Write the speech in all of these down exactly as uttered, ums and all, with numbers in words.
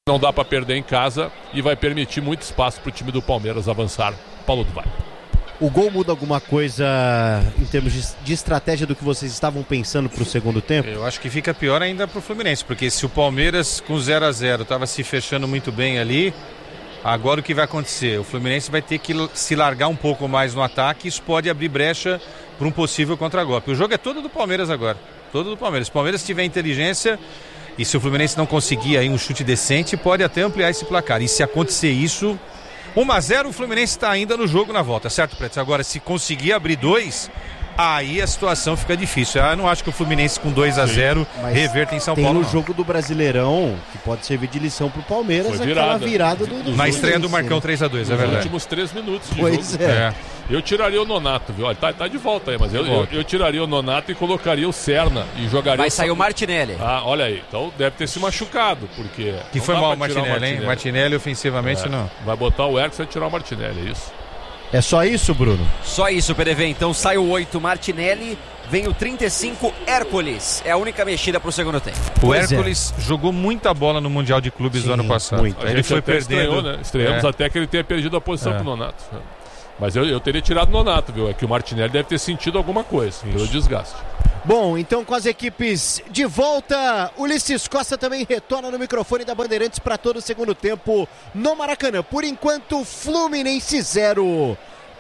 Não dá para perder em casa e vai permitir muito espaço para o time do Palmeiras avançar. Paulo do Vale. O gol muda alguma coisa em termos de, de estratégia do que vocês estavam pensando para o segundo tempo? Eu acho que fica pior ainda para o Fluminense, porque se o Palmeiras com zero a zero estava se fechando muito bem ali, agora o que vai acontecer? O Fluminense vai ter que se largar um pouco mais no ataque, isso pode abrir brecha para um possível contragolpe. O jogo é todo do Palmeiras agora, todo do Palmeiras. Se o Palmeiras tiver inteligência e se o Fluminense não conseguir aí um chute decente, pode até ampliar esse placar. E se acontecer isso, um a zero, o Fluminense está ainda no jogo na volta, certo, Preto? Agora, se conseguir abrir dois, aí a situação fica difícil. Eu não acho que o Fluminense com dois a zero reverta em São tem Paulo. Tem no jogo do Brasileirão, que pode servir de lição pro Palmeiras, Foi virada. aquela virada do, do Na estreia do Marcão né? três a dois, é Nos verdade. últimos três minutos de pois jogo. É. É. Eu tiraria o Nonato, viu? Ele tá, tá de volta aí, mas eu, eu, eu tiraria o Nonato e colocaria o Serna e jogaria... Vai o... sair o Martinelli. Ah, olha aí. Então deve ter se machucado, porque... Que não foi dá mal o pra tirar Martinelli, hein? Martinelli ofensivamente É. não. Vai botar o Eriksen e tirar o Martinelli, é isso. É só isso, Bruno? Só isso, P D V. Então sai o oito, Martinelli. Vem o trinta e cinco, Hércules. É a única mexida pro segundo tempo. O Pois Hércules é. jogou muita bola no Mundial de Clubes Sim, do ano passado. muito. A Ele gente foi até perdendo. estreou, né? Estreamos É. até que ele tenha perdido a posição É. pro Nonato. Mas eu, eu teria tirado o Nonato, viu? É que o Martinelli deve ter sentido alguma coisa, isso, pelo desgaste. Bom, então com as equipes de volta, Ulisses Costa também retorna no microfone da Bandeirantes para todo o segundo tempo no Maracanã. Por enquanto, Fluminense zero,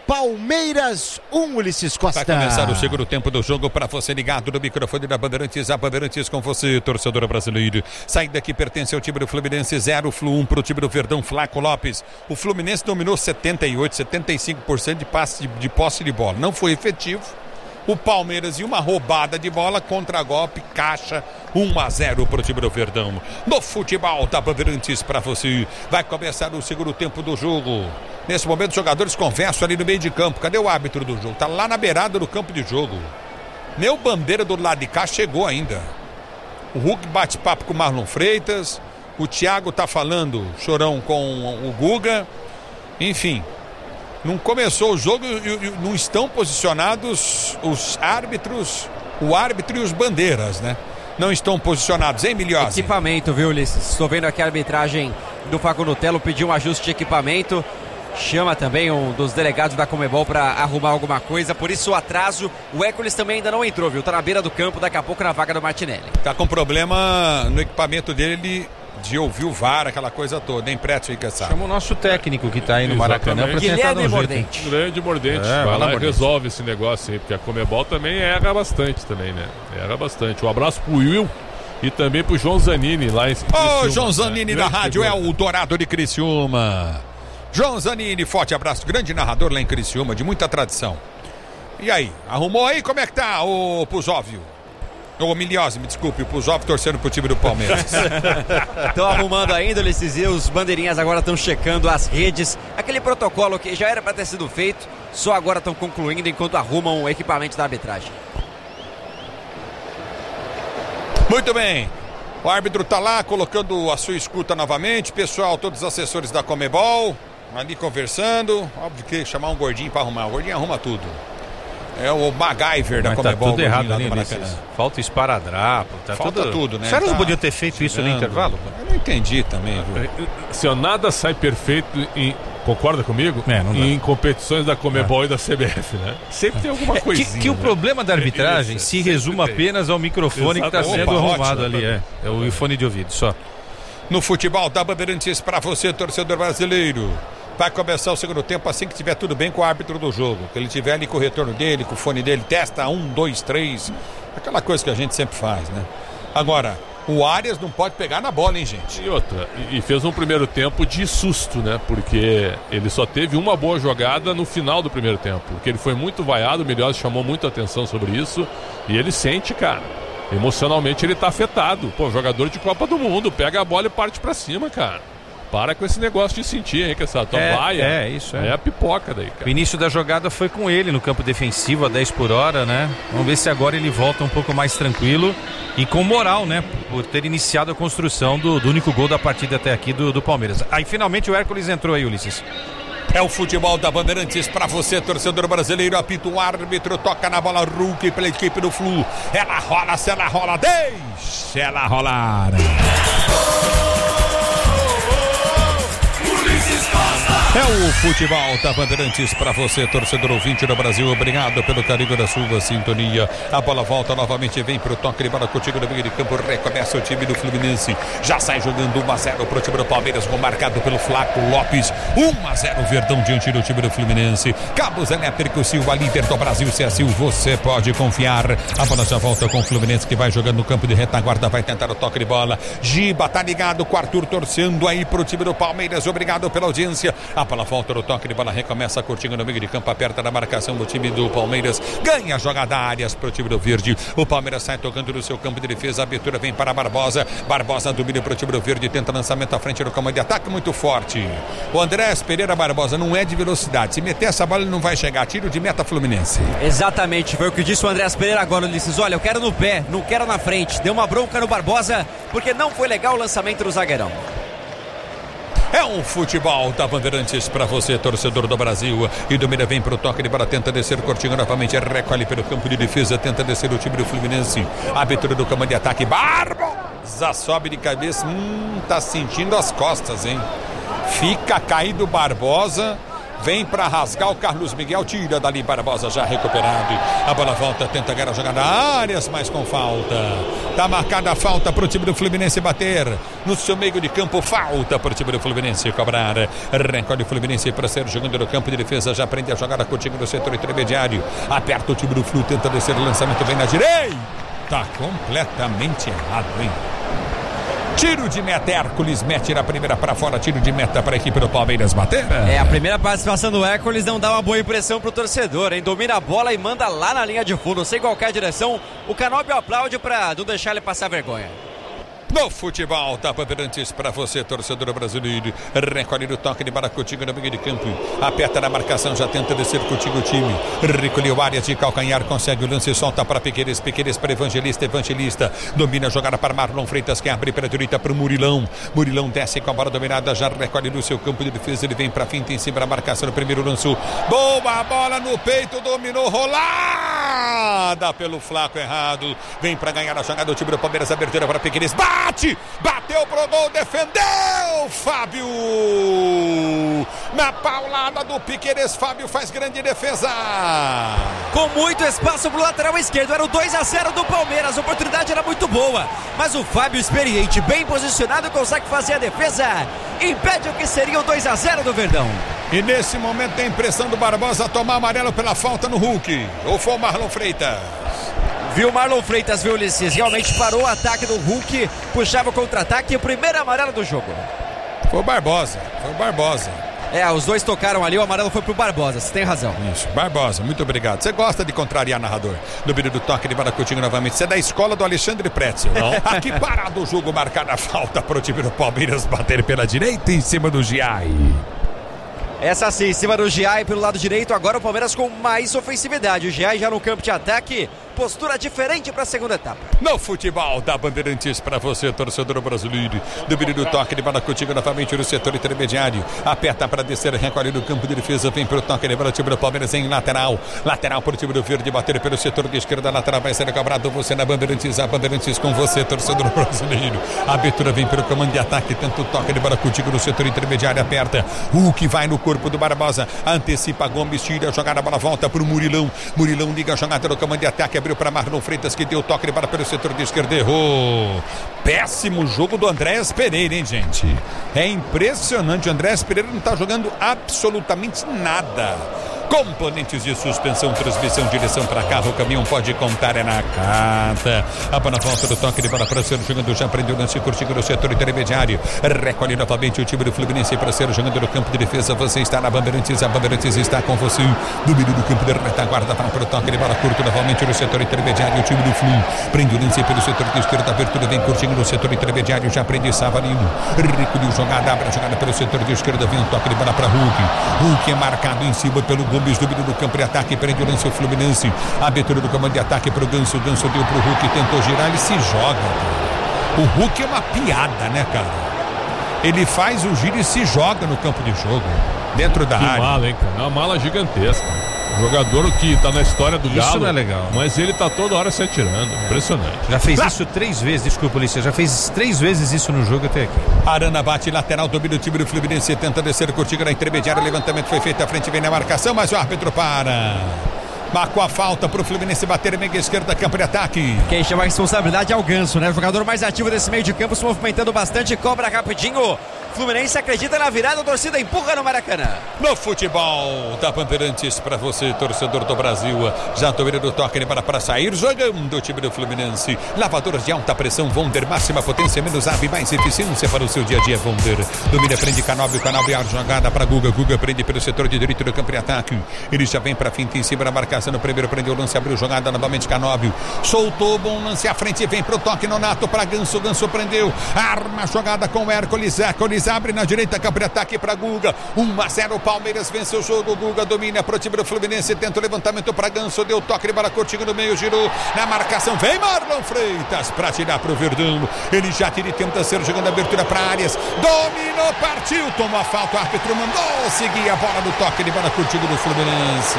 Palmeiras um, Ulisses Costa. Vai começar o segundo tempo do jogo para você ligado no microfone da Bandeirantes. A Bandeirantes com você, torcedor brasileiro. Saída que pertence ao time do Fluminense, zero, Flu um para o time do Verdão, Flaco Lopes. O Fluminense dominou setenta e oito, setenta e cinco por cento de, passe, de posse de bola. Não foi efetivo. O Palmeiras e uma roubada de bola, contra-golpe, caixa, um a zero para o time do Verdão. No futebol da Bandeirantes para você. Vai começar o segundo tempo do jogo. Nesse momento os jogadores conversam ali no meio de campo. Cadê o árbitro do jogo? Tá lá na beirada do campo de jogo. Meu bandeira do lado de cá chegou ainda. O Hulk bate papo com o Marlon Freitas. O Thiago tá falando chorão com o Guga. Enfim, não começou o jogo e não estão posicionados os árbitros, o árbitro e os bandeiras, né? Não estão posicionados, hein, Milhose? Equipamento, viu, Ulisses? Estou vendo aqui a arbitragem do Facundo Telo pediu um ajuste de equipamento. Chama também um dos delegados da Comebol para arrumar alguma coisa. Por isso o atraso. O Hércules também ainda não entrou, viu? Tá na beira do campo, daqui a pouco na vaga do Martinelli. Tá com problema no equipamento dele de ouvir o V A R, aquela coisa toda, hein, Preto e Caçar? Chama o nosso técnico que tá aí no Maracanã para tentar dar um Mordente. jeito. Grande Mordente. É, vai lá e Mordente. resolve esse negócio aí, porque a Comebol também erra bastante também, né? Erra bastante. Um abraço pro Will e também pro João Zanini lá em Ô, Criciúma, João Zanini né? da Grande rádio, é figura. o Dourado de Criciúma. João Zanini, forte abraço, grande narrador lá em Criciúma, de muita tradição. E aí, arrumou aí? Como é que tá, ô Puzóvio? Ô Milhose, me desculpe, o Puzóvio torcendo pro time do Palmeiras. Estão arrumando ainda, Ulisses, e os bandeirinhas agora estão checando as redes. Aquele protocolo que já era para ter sido feito, só agora estão concluindo enquanto arrumam o equipamento da arbitragem. Muito bem. O árbitro tá lá colocando a sua escuta novamente. Pessoal, todos os assessores da Comebol ali conversando. Óbvio que chamar um gordinho para arrumar. O gordinho arruma tudo. É o MacGyver da Mas tá Comebol. tudo errado ali, do Ulisses. Maracanã. Falta esparadrapo. Tá Falta tudo, tudo, né? Os caras Tá não podiam ter feito isso no girando. intervalo? Eu não entendi também, viu? Se ó, nada sai perfeito em... Concorda comigo? É, não dá. Em competições da Comebol e da C B F, né? Sempre tem alguma É, que, coisinha. que o né? problema da arbitragem Isso, se sempre resume tem. apenas ao microfone que está Exatamente. sendo Opa, arrumado ótimo, ali. É, é o fone de ouvido só. No futebol da Bandeirantes para você, torcedor brasileiro. Vai começar o segundo tempo assim que estiver tudo bem com o árbitro do jogo. Que ele tiver ali com o retorno dele, com o fone dele, testa um, dois, três. Aquela coisa que a gente sempre faz, né? Agora, o Arias não pode pegar na bola, hein, gente? E outra, e, e fez um primeiro tempo de susto, né? Porque ele só teve uma boa jogada no final do primeiro tempo. Porque ele foi muito vaiado, o Milhose chamou muita atenção sobre isso. E ele sente, cara, emocionalmente ele tá afetado. Pô, jogador de Copa do Mundo, pega a bola e parte pra cima, cara. Para com esse negócio de sentir, hein, que essa tua É, vaia. é, isso é. É a pipoca daí, O cara. início da jogada foi com ele no campo defensivo a dez por hora, né? Vamos ver se agora ele volta um pouco mais tranquilo e com moral, né? Por ter iniciado a construção do, do único gol da partida até aqui do, do Palmeiras. Aí finalmente o Hércules entrou aí, Ulisses. É o futebol da Bandeirantes para você, torcedor brasileiro. Apita o árbitro, toca na bola, Hulk pela equipe do Flu. Ela rola, se ela rola, deixa ela rolar. É o futebol da Bandeirantes para você, torcedor ouvinte do Brasil. Obrigado pelo carinho da sua sintonia. A bola volta novamente, vem para o toque de bola contigo no meio de campo. Recomeça o time do Fluminense. Já sai jogando um a zero para o time do Palmeiras, gol marcado pelo Flaco Lopes. um a zero Verdão diante do time do Fluminense. Cabos Elétricos Silva, líder do Brasil. Se é assim, você pode confiar. A bola já volta com o Fluminense, que vai jogando no campo de retaguarda, vai tentar o toque de bola. Giba tá ligado com o Arthur, torcendo aí para o time do Palmeiras. Obrigado pela audiência. A bola volta no toque de bola, recomeça curtindo no meio de campo, aperta na marcação do time do Palmeiras, ganha a jogada áreas para o time do Verde. O Palmeiras sai tocando no seu campo de defesa, a abertura vem para Barbosa, Barbosa domina para o time do Verde, tenta lançamento à frente do comando de ataque muito forte. O Andrés Pereira Barbosa não é de velocidade, se meter essa bola ele não vai chegar, tiro de meta Fluminense. Exatamente, foi o que disse o Andrés Pereira agora, Ulisses. Olha, eu quero no pé, não quero na frente. Deu uma bronca no Barbosa, porque não foi legal o lançamento do zagueirão. É um futebol da Bandeirantes para você, torcedor do Brasil. E do meio vem para o toque de bola, tenta descer, Cortinho novamente, recolhe pelo campo de defesa, tenta descer o time do Fluminense. A abertura do comando de ataque, Barbosa sobe de cabeça, hum, tá sentindo as costas, hein? Fica caído Barbosa. Vem para rasgar o Carlos Miguel, tira dali Barbosa, já recuperado. A bola volta, tenta ganhar a jogada áreas, mas com falta. Tá marcada a falta para o time do Fluminense bater. No seu meio de campo, falta para o time do Fluminense cobrar. Recolhe o Fluminense para ser jogando no campo de defesa, já prende a jogada contigo no setor intermediário. Aperta o time do Flu, tenta descer o lançamento bem na direita. Tá completamente errado, hein? Tiro de meta, Hércules mete na primeira para fora, tiro de meta para a equipe do Palmeiras bater. É, a primeira participação do Hércules não dá uma boa impressão pro torcedor, hein? Domina a bola e manda lá na linha de fundo, sem qualquer direção. O Canóbio aplaude para não deixar ele passar vergonha. No futebol da Bandeirantes para você, torcedor brasileiro. Recolhe o toque de bola contigo no meio de campo. Aperta na marcação, já tenta descer contigo o time. Recolheu áreas de calcanhar, consegue o lance, solta para Piqueires, Piqueires para Evangelista, Evangelista. Domina a jogada para Marlon Freitas, que abre para a direita para o Murilão. Murilão desce com a bola dominada, já recolhe no seu campo de defesa. Ele vem para finta em cima da marcação no primeiro lance. Boa bola no peito, dominou, rolada pelo Flaco errado. Vem para ganhar a jogada do time do Palmeiras, abertura para Piqueires. Bate! Bateu pro gol, defendeu! Fábio! Na paulada do Piqueires, Fábio faz grande defesa. Com muito espaço pro lateral esquerdo, era o dois a zero do Palmeiras, a oportunidade era muito boa, mas o Fábio experiente, bem posicionado, consegue fazer a defesa, impede o que seria o dois a zero do Verdão. E nesse momento tem a impressão do Barbosa tomar amarelo pela falta no Hulk, ou foi o Marlon Freitas? Viu Marlon Freitas, viu, Ulisses? Realmente parou o ataque do Hulk, puxava o contra-ataque e o primeiro amarelo do jogo. Foi o Barbosa, foi o Barbosa. É, os dois tocaram ali, o amarelo foi pro Barbosa, você tem razão. Isso, Barbosa, muito obrigado. Você gosta de contrariar narrador. No vídeo do toque de bola contigo novamente. Você é da escola do Alexandre Pretzel. Aqui parado o jogo, marcada a falta pro time do Palmeiras bater pela direita em cima do Giai. Essa sim, em cima do Giai pelo lado direito, agora o Palmeiras com mais ofensividade. O Giai já no campo de ataque, postura diferente para a segunda etapa. No futebol da Bandeirantes para você, torcedor brasileiro. Domínio do toque de bola contigo novamente no setor intermediário. Aperta para descer, recolhe no campo de defesa. Vem para o toque de bola, time do Palmeiras em lateral. Lateral para o time do Verde bater pelo setor de esquerda. Lateral vai ser cobrado. Você na Bandeirantes, a Bandeirantes com você, torcedor brasileiro. A abertura vem pelo comando de ataque. Tanto o toque de bola contigo no setor intermediário. Aperta. O que vai no corpo do Barbosa. Antecipa Gomes, tira a jogada. A bola volta para o Murilão. Murilão liga a jogada no comando de ataque. Abriu para Marlon Freitas, que deu toque de bola pelo setor de esquerda, errou. Péssimo jogo do Andrés Pereira, hein, gente? É impressionante, o Andrés Pereira não está jogando absolutamente nada. Componentes de suspensão, transmissão, direção para carro, o caminhão pode contar, é na carta. A bola volta do toque de bola para ser jogando, já prendeu o lance curtindo no setor intermediário. Recolhe novamente o time do Fluminense para ser jogando no campo de defesa. Você está na Bandeirantes, a Bandeirantes está com você. Domínio do campo de retaguarda para o toque de bola curto novamente no setor intermediário. O time do Flu prende o lance pelo setor de esquerda, abertura vem curtindo no setor intermediário, já prende Savarino. Recolheu jogada, abre a jogada pelo setor de esquerda, vem um toque de bola para Hulk. Hulk é marcado em cima pelo Gomes, domínio do campo de ataque, prende o lance o Fluminense. A abertura do comando de ataque para o Ganso. Ganso deu para o Hulk, tentou girar, ele se joga, cara. O Hulk é uma piada, né, cara? Ele faz o giro e se joga no campo de jogo, dentro da que área. Mala, hein, cara? É uma mala gigantesca. Jogador que tá na história do Isso Galo. não é legal. Mas ele tá toda hora se atirando. Impressionante. Já fez isso três vezes, desculpa, Ulisses, já fez três vezes isso no jogo até aqui. Arana bate lateral, domina o time do Fluminense, tenta descer, curtindo na intermediária, levantamento foi feito, à frente vem na marcação, mas o árbitro para. Marcou a falta pro Fluminense bater meia esquerda, campo de ataque. Quem chama a responsabilidade é o Ganso, né? O jogador mais ativo desse meio de campo, se movimentando bastante, cobra rapidinho. Fluminense acredita na virada, a torcida empurra no Maracanã. No futebol da Bandeirantes, para você, torcedor do Brasil, já domina do toque para, para sair, jogando o time do Fluminense. Lavadoras de alta pressão, Wonder, máxima potência, menos ave, mais eficiência para o seu dia a dia, Wonder. Domina, prende Canóbio, Canóbio, a jogada para Guga, Guga prende pelo setor de direito do campo de ataque. Ele já vem para finta em cima da marcação, no primeiro prendeu o lance, abriu jogada novamente, Canóbio. Soltou, bom lance à frente, vem pro toque Nonato para Ganso, Ganso prendeu, arma a jogada com Hércules, Hércules abre na direita, campo de ataque para Guga. um a zero, Palmeiras vence o jogo. Guga domina pro time do Fluminense, tenta o levantamento para Ganso, deu toque de bola curtinho no meio, girou na marcação, vem Marlon Freitas para tirar pro Verdão. Ele já tira e tenta ser jogando a abertura para Arias, dominou, partiu, tomou a falta, o árbitro mandou seguir a bola do toque de bola curtinho do Fluminense.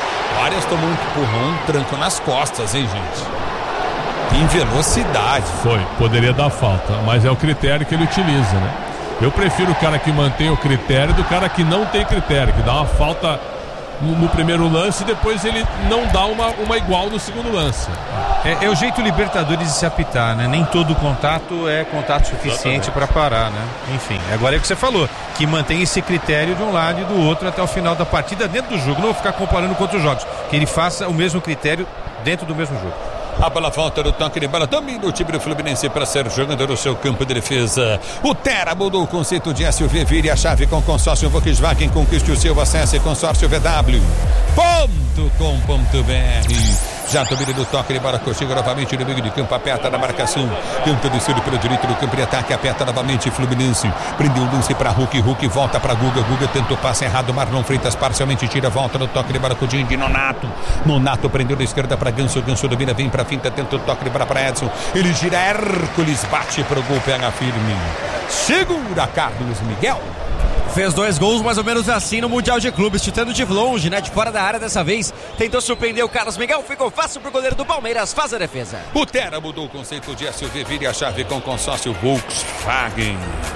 O Arias tomou um empurrão, tranco nas costas, hein, gente? Em velocidade. Foi, poderia dar falta, mas é o critério que ele utiliza, né? Eu prefiro o cara que mantém o critério do cara que não tem critério, que dá uma falta no, no primeiro lance e depois ele não dá uma, uma igual no segundo lance. É, é o jeito Libertadores de se apitar, né? Nem todo contato é contato suficiente para parar, né? Enfim, agora é o que você falou, que mantém esse critério de um lado e do outro até o final da partida dentro do jogo. Não vou ficar comparando com outros jogos, que ele faça o mesmo critério dentro do mesmo jogo. A bola volta do toque de bola, domina o time do Fluminense para ser jogador no seu campo de defesa. O Tera mudou o conceito de S U V, vire a chave com consórcio Volkswagen, conquiste o seu, acesse consórcio v w ponto com ponto b r. Já domina do toque de bola, chega novamente no meio de campo, aperta na marcação, tenta descer pelo direito do campo de ataque, aperta novamente Fluminense, prendeu o lance para Hulk, Hulk volta para Guga, Guga tentou passe errado, Marlon Freitas parcialmente tira, volta no toque de bola com o de Nonato, Nonato prendeu da esquerda para Ganso, Ganso domina, vem para finta, tenta o toque de bola para Edson, ele gira, Hércules bate pro gol, pega firme, segura Carlos Miguel. Fez dois gols mais ou menos assim no Mundial de Clubes, chutando de longe, né? De fora da área dessa vez. Tentou surpreender o Carlos Miguel, ficou fácil pro goleiro do Palmeiras, faz a defesa. O Tera mudou o conceito de S U V, vire a chave com consórcio Volkswagen.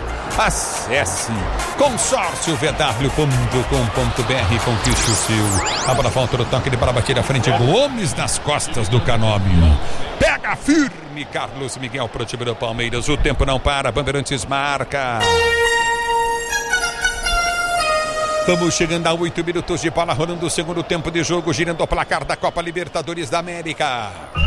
Acesse consórcio v w ponto com ponto b r, conquiste o seu. A bola volta no toque de bola, batida à frente, Gomes nas costas do Canóbio. Pega firme Carlos Miguel pro time do Palmeiras. O tempo não para, Bandeirantes marca. Vamos chegando a oito minutos de bola, rolando o segundo tempo de jogo, girando o placar da Copa Libertadores da América.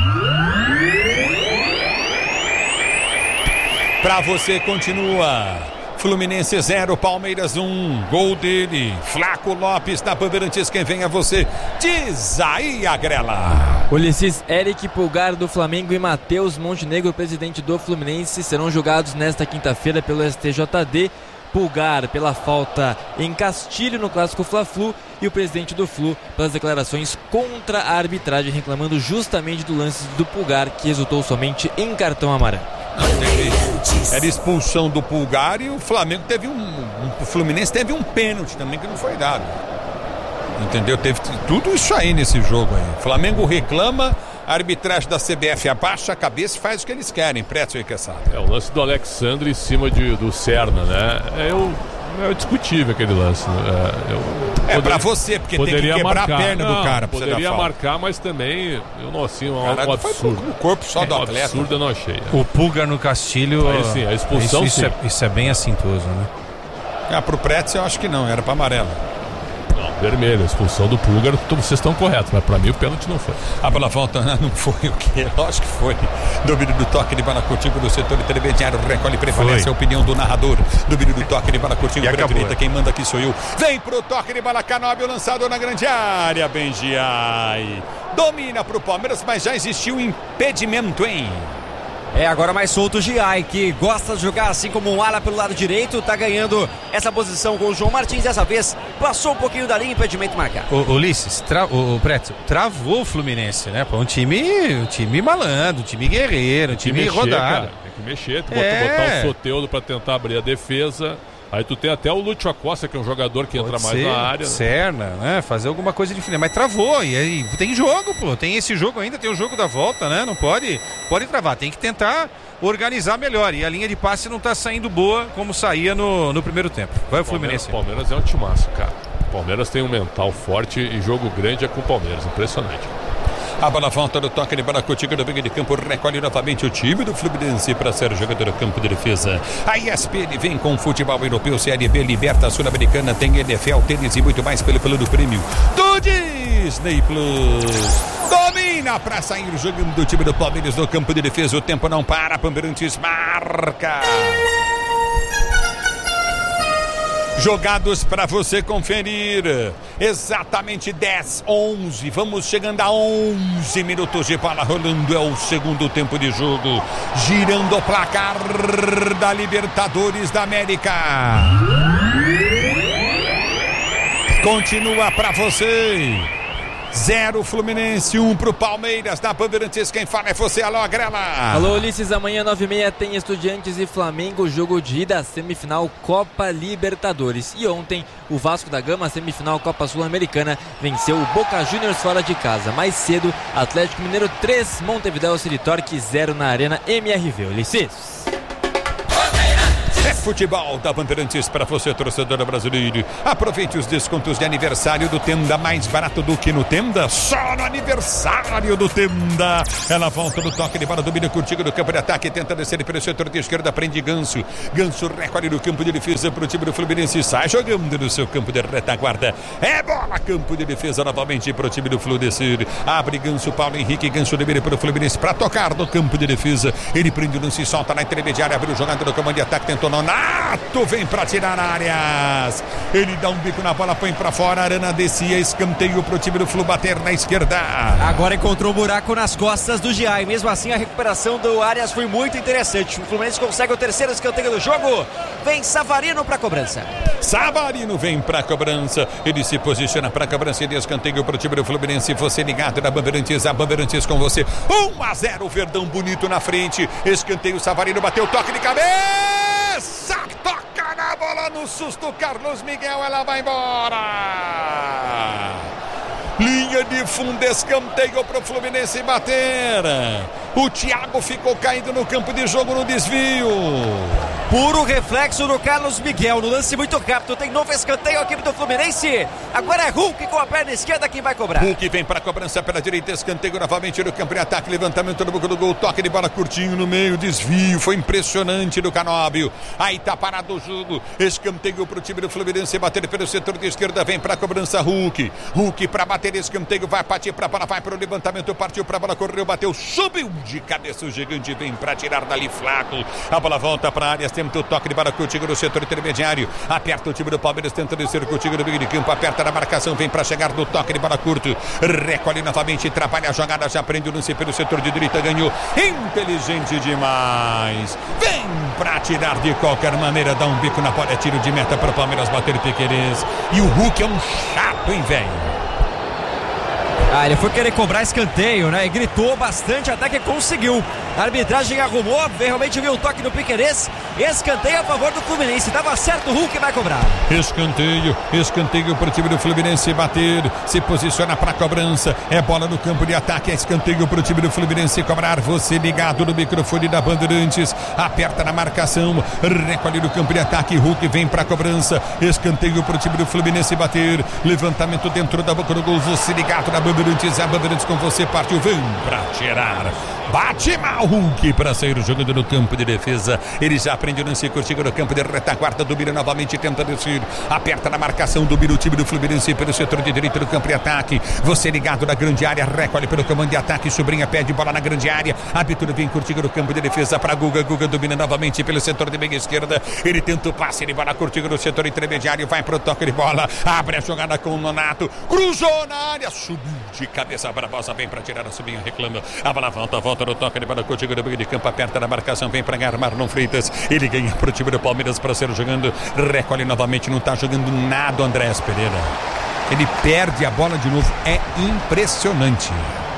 Pra você continua Fluminense zero, Palmeiras um, gol dele, Flaco Lopes da Bandeirantes, quem vem é você, diz aí a grela. Ulisses, Eric Pulgar do Flamengo e Matheus Montenegro, presidente do Fluminense, serão julgados nesta quinta-feira pelo S T J D. Pulgar pela falta em Castilho no clássico Fla-Flu e o presidente do Flu pelas declarações contra a arbitragem, reclamando justamente do lance do Pulgar, que resultou somente em cartão amarelo. Era expulsão do Pulgar e o Flamengo teve um, um o Fluminense teve um pênalti também que não foi dado. Entendeu? Teve tudo isso aí nesse jogo aí. O Flamengo reclama, a arbitragem da C B F abaixa a cabeça e faz o que eles querem. Pretzel e Quesada. É o lance do Alexandre em cima de, do Serna, né? É, eu, é discutível aquele lance. Né? É, eu, é poder, pra você, porque tem que quebrar marcar. a perna não, do cara. Pra poderia você marcar, mas também, eu não assim, um, cara, um absurdo. O corpo só é, do um atleta. absurdo eu não achei. É. O Pulgar no Castilho. Aí sim, a expulsão isso, sim. Isso, é, isso é bem assintoso, né? Ah, pro Pretzel eu acho que não, era pra amarelo. Não, vermelho, a expulsão do Pulgar, vocês estão corretos, mas pra mim o pênalti não foi. A bola volta, não foi o quê? Lógico que foi. Domínio do toque de bola curtinho do setor intermediário, recolhe, prevalece foi. a opinião do narrador. Domínio do toque de bola curtinho, direita, quem manda aqui sou eu. Vem pro toque de bola, Canóbio lançado na grande área, Bengiai. Domina pro Palmeiras, mas já existiu impedimento, hein? É, agora mais solto o Giai, que gosta de jogar assim como um ala pelo lado direito, tá ganhando essa posição com o João Martins, dessa vez passou um pouquinho da linha, impedimento marcado. O Ulisses, tra o, o Pretzel, travou o Fluminense, né? Pô, um time, um time malandro, um time guerreiro, um time mexer, rodado. Cara, tem que mexer, tem que é. botar o Soteldo pra tentar abrir a defesa. Aí tu tem até o Lúcio Acosta, que é um jogador que Pode entra mais ser, na área. Serna, né? Fazer alguma coisa diferente. Mas travou, e aí tem jogo, pô. Tem esse jogo ainda, tem o jogo da volta, né? Não pode, pode travar. Tem que tentar organizar melhor. E a linha de passe não tá saindo boa como saía no, no primeiro tempo. Vai o Fluminense. O Palmeiras é um timaço, cara. O Palmeiras tem um mental forte e jogo grande é com o Palmeiras. Impressionante. A bola volta do toque de bola contigo no meio de campo. Recolhe novamente o time do Fluminense para ser jogador do campo de defesa. A E S P N vem com futebol europeu, Série B, Liberta Sul-Americana, tem N F L, tênis e muito mais pelo plano prêmio do Disney Plus. Domina para sair jogando do time do Palmeiras no campo de defesa. O tempo não para. Bandeirantes marca. Jogados para você conferir. Exatamente dez, onze. Vamos chegando a onze minutos de bola rolando. É o segundo tempo de jogo. Girando o placar da Libertadores da América. Continua para você. Zero Fluminense, um pro Palmeiras. Da Bandeirantes, quem fala é você. Alô, Grela. Alô, Ulisses. Amanhã, nove e meia, tem Estudiantes e Flamengo, jogo de ida, semifinal Copa Libertadores. E ontem, o Vasco da Gama, semifinal Copa Sul-Americana, venceu o Boca Juniors fora de casa. Mais cedo, Atlético Mineiro três, Montevideo City Torque zero na Arena M R V. Ulisses. É futebol da Bandeirantes para você, torcedor brasileiro. Aproveite os descontos de aniversário do Tenda, mais barato do que no Tenda, só no aniversário do Tenda. Ela volta no toque de bola, domina contigo no campo de ataque, tenta descer pelo setor de esquerda, prende Ganso. Ganso recolhe no campo de defesa para o time do Fluminense, sai jogando no seu campo de retaguarda. É bola, campo de defesa novamente para o time do Fluminense. Abre Ganso, Paulo Henrique, Ganso libera para o Fluminense para tocar no campo de defesa. Ele prende o lance, solta na intermediária, abre o jogador no comando de ataque, tentou não. Nato vem pra tirar áreas. Ele dá um bico na bola, põe pra fora. Arana descia, escanteio pro time do Flu bater na esquerda. Agora encontrou um buraco nas costas do Gia. E mesmo assim a recuperação do Arias foi muito interessante. O Fluminense consegue o terceiro escanteio do jogo. Vem Savarino pra cobrança. Savarino vem pra cobrança. Ele se posiciona pra cobrança e de escanteio pro time do Fluminense. Você ligado na Bandeirantes, a Bandeirantes com você. um a zero, Verdão bonito na frente. Escanteio, Savarino bateu, toque de cabeça. Toca na bola no susto, Carlos Miguel, ela vai embora. Linha de fundo, escanteio para o Fluminense bater. O Thiago ficou caído no campo de jogo no desvio. Puro reflexo do Carlos Miguel, no lance muito rápido. Tem novo escanteio aqui do Fluminense. Agora é Hulk com a perna esquerda quem vai cobrar. Hulk vem para a cobrança pela direita, escanteio novamente no campo de ataque, levantamento no boca do gol, toque de bola curtinho no meio, desvio, foi impressionante do Canóbio. Aí tá parado o jogo, escanteio para o time do Fluminense, bater pelo setor de esquerda, vem para a cobrança Hulk. Hulk para bater escanteio, vai partir para a bola, vai para o levantamento, partiu para a bola, correu, bateu, subiu de cabeça o gigante, vem para tirar dali Flaco. A bola volta para a área, tenta o toque de bola contigo no setor intermediário, aperta o time do Palmeiras, tenta descer contigo no meio de campo, aperta na marcação, vem para chegar no toque de bola curto, recolhe novamente, trabalha a jogada, já prende o lance pelo setor de direita, ganhou, inteligente demais, vem para tirar de qualquer maneira, dá um bico na bola, é tiro de meta para o Palmeiras bater Piquerez, e o Hulk é um chato, hein, velho? Ah, ele foi querer cobrar escanteio, né? E gritou bastante até que conseguiu. A arbitragem arrumou, realmente viu o toque no Piquerez. Escanteio a favor do Fluminense. Tava certo, o Hulk vai cobrar. Escanteio, escanteio para o time do Fluminense bater. Se posiciona para a cobrança. É bola no campo de ataque. É escanteio para o time do Fluminense cobrar. Você ligado no microfone da Bandeirantes. Aperta na marcação. Recolhe no campo de ataque. Hulk vem para a cobrança. Escanteio para o time do Fluminense bater. Levantamento dentro da boca do gol. Você ligado na Bandeirantes. A Bandeirantes com você partiu. Vem para tirar. Bate mal Hulk para sair jogando no campo de defesa. Ele já aprende o lance contigo no campo de retaguarda. Domina novamente, tenta descer. Aperta na marcação, domina o time do Fluminense pelo setor de direita do campo de ataque. Você ligado na grande área, recolhe pelo comando de ataque. Sobrinha pede bola na grande área. Abertura vem contigo no campo de defesa para Guga. Guga domina novamente pelo setor de meia esquerda. Ele tenta o passe de bola contigo no setor intermediário. Vai pro toque de bola. Abre a jogada com o Nonato. Cruzou na área. Subiu de cabeça. Barbosa vem para tirar a subinha. Reclama. A bola volta, volta no toque de bola contigo no meio de campo, aperta na marcação, vem para ganhar Marlon Freitas, ele ganha pro time do Palmeiras para ser jogando, recolhe novamente, não tá jogando nada o Andrés Pereira, ele perde a bola de novo, é impressionante.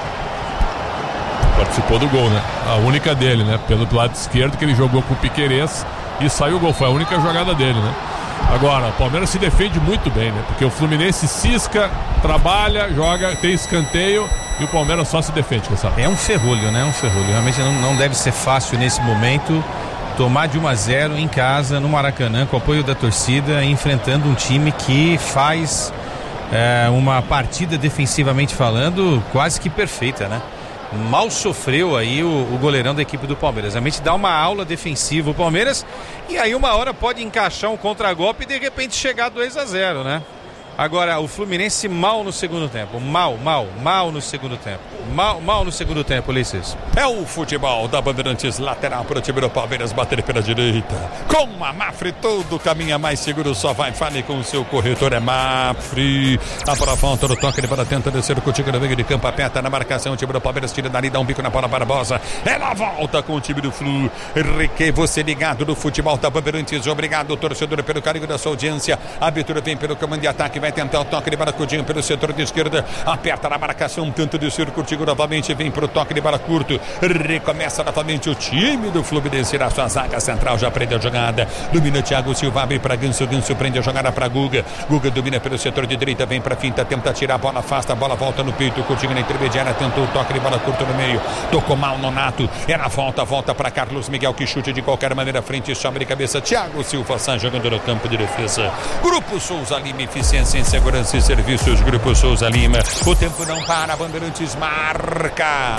Participou do gol, né? A única dele, né? Pelo lado esquerdo que ele jogou com o Piquerez e saiu o gol, foi a única jogada dele, né? Agora, o Palmeiras se defende muito bem, né? Porque o Fluminense cisca, trabalha, joga, tem escanteio e o Palmeiras só se defende, sabe? É um ferrolho, né? Um ferrolho. Realmente não, não deve ser fácil nesse momento tomar de um a zero em casa, no Maracanã, com o apoio da torcida, enfrentando um time que faz é, uma partida defensivamente falando quase que perfeita, né? Mal sofreu aí o, o goleirão da equipe do Palmeiras. Realmente dá uma aula defensiva o Palmeiras e aí uma hora pode encaixar um contragolpe e de repente chegar dois a zero, né? Agora, o Fluminense mal no segundo tempo. Mal, mal, mal no segundo tempo. Mal, mal no segundo tempo, Ulisses. É o futebol da Bandeirantes, lateral para o time do Palmeiras, bater pela direita. Com a Mafre, todo caminho é mais seguro, só vai, fale com o seu corretor, é Mafre. A bola volta no toque, ele para tenta descer contigo no meio de campo, aperta na marcação, o time do Palmeiras tira dali, dá um bico na bola Barbosa. Ela volta com o time do Flu. Henrique, você ligado no futebol da Bandeirantes, obrigado, torcedor, pelo carinho da sua audiência. A abertura vem pelo comando de ataque, vai tentar o toque de Baracudinho pelo setor de esquerda, aperta na marcação, tanto de ser contigo novamente, vem pro toque de bala curto, recomeça novamente o time do Fluminense na sua zaga central, já prende a jogada, domina Thiago Silva, vem pra Ganso, Ganso prende a jogada pra Guga, Guga domina pelo setor de direita, vem pra finta, tenta tirar a bola, afasta, a bola volta no peito, Coutinho na intermediária, tentou o toque de bala curto no meio, tocou mal Nonato, é na volta, volta pra Carlos Miguel, que chute de qualquer maneira, frente, sobe de cabeça, Thiago Silva sai jogando no campo de defesa. Grupo Souza Lima, eficiência em segurança e serviços, Grupo Souza Lima. O tempo não para, Bandeirantes marca.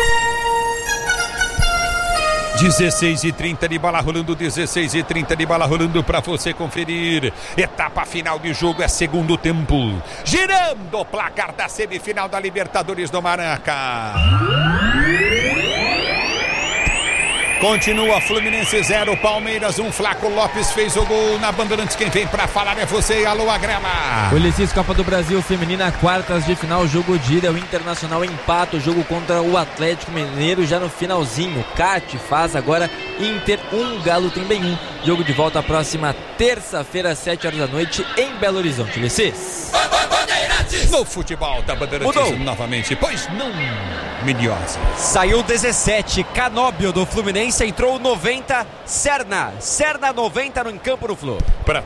dezesseis e trinta de bola rolando, dezesseis e trinta de bola rolando para você conferir. Etapa final de jogo é segundo tempo. Girando o placar da semifinal da Libertadores do Maraca. Continua Fluminense zero, Palmeiras um, Flaco Lopes fez o gol na Bandeirantes. Quem vem pra falar é você, alô Agrela. Ulisses, Copa do Brasil Feminina, quartas de final, jogo de ida, o Internacional empata o jogo contra o Atlético Mineiro já no finalzinho. Cat faz agora Inter um, Galo também um. Jogo de volta próxima terça-feira, às sete horas da noite, em Belo Horizonte. Ulisses. No futebol da Bandeirantes Mudou. Novamente, pois não, Milhosa. Saiu dezessete, Canóbio do Fluminense, entrou noventa, Serna. Serna noventa no campo do Flu. Pra...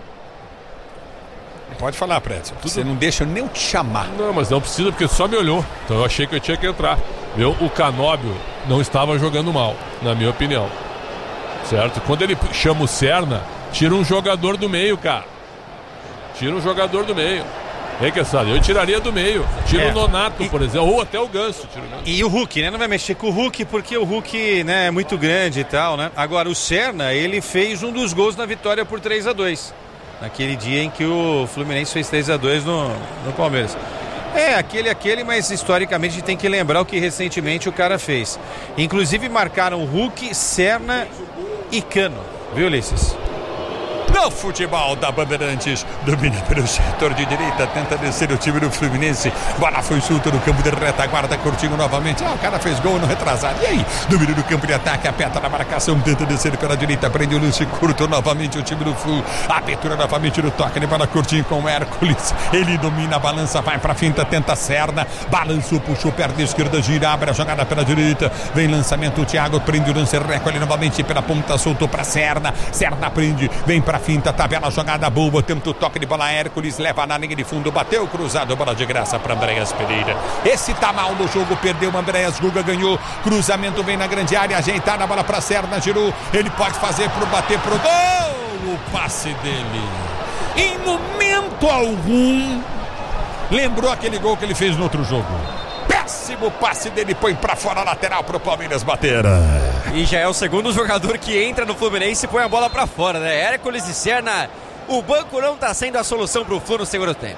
Pode falar, Prédio. Tudo... Você não deixa eu nem te chamar. Não, mas não precisa, porque só me olhou. Então eu achei que eu tinha que entrar. Meu, o Canóbio não estava jogando mal, na minha opinião. Certo? Quando ele chama o Serna, tira um jogador do meio, cara. Tira um jogador do meio. Hein, Quesada? Eu tiraria do meio. Tira é. o Nonato, e, por exemplo, ou até o Ganso. Tira o Ganso. E o Hulk, né? Não vai mexer com o Hulk porque o Hulk, né, é muito grande e tal, né? Agora, o Serna, ele fez um dos gols na vitória por três a dois. Naquele dia em que o Fluminense fez três a dois no, no Palmeiras. É, aquele, aquele, mas historicamente a gente tem que lembrar o que recentemente o cara fez. Inclusive marcaram Hulk, Serna e Cano. Viu, Ulisses? No futebol da Bandeirantes, domina pelo setor de direita, tenta descer o time do Fluminense, bola foi solta no campo de retaguarda, Coutinho novamente, ah, o cara fez gol no retrasado, e aí, domina no campo de ataque, aperta na marcação, tenta descer pela direita, prende o lance curto novamente o time do Flu, abertura novamente no toque de bola, Coutinho com o Hércules, ele domina a balança, vai pra finta, tenta a Serna, balançou, puxou, perna esquerda, gira, abre a jogada pela direita, vem lançamento, o Thiago prende o lance, recolhe novamente pela ponta, soltou pra Serna, Serna prende, vem pra finta, tabela, jogada boa, tenta o toque de bola, Hércules leva na linha de fundo, bateu cruzado, bola de graça para Andréas Pereira. Esse tá mal no jogo, perdeu, Andréas, Guga ganhou, cruzamento vem na grande área, ajeitada a bola para Serna, girou, ele pode fazer pro bater pro gol, o passe dele, em momento algum, lembrou aquele gol que ele fez no outro jogo. Péssimo passe dele, põe pra fora, lateral pro Palmeiras bater. E já é o segundo jogador que entra no Fluminense e põe a bola pra fora, né? Hércules e Serna. O banco não tá sendo a solução pro Flu no segundo tempo.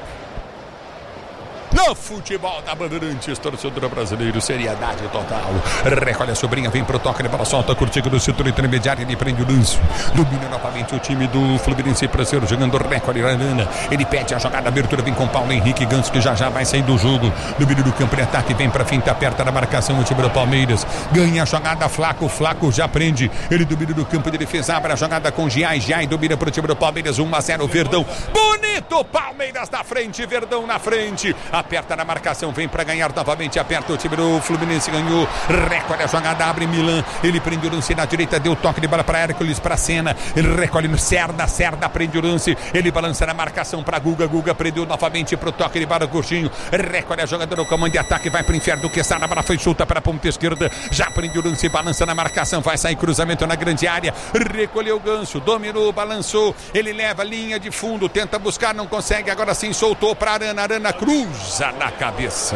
No futebol da Bandeirantes, torcedor brasileiro, seriedade total. Recolhe a sobrinha, vem pro toque de bola, solta, curtido no setor intermediário, ele prende o lance. Domina novamente o time do Fluminense Prazeiro, jogando recolhe Arana. Ele pede a jogada, abertura, vem com Paulo Henrique Ganso, que já já vai sair do jogo. Domina do campo de ataque, vem pra finta, aperta na marcação o time do Palmeiras. Ganha a jogada, Flaco, Flaco já prende. Ele domina do campo de defesa, abre a jogada com Giai, Giai domina pro time do Palmeiras, um a zero, Verdão. Bonito! bonito, Palmeiras na frente, Verdão na frente, aperta na marcação, vem pra ganhar novamente, aperta o time do Fluminense, ganhou, recolhe a jogada, abre Milan, ele prende o lance na direita, deu toque de bola pra Hércules, pra Senna, ele recolhe no Cerda, Cerda prende o lance, ele balança na marcação pra Guga, Guga prendeu novamente pro toque de bola, Coutinho, recolhe a jogada no comando de ataque, vai pro inferno, que está na bola, foi solta para a ponta esquerda, já prende o lance, balança na marcação, vai sair cruzamento na grande área, recolheu o gancho, dominou, balançou, ele leva linha de fundo, tenta buscar, não consegue, agora sim soltou para Arana, Arana cruza na cabeça.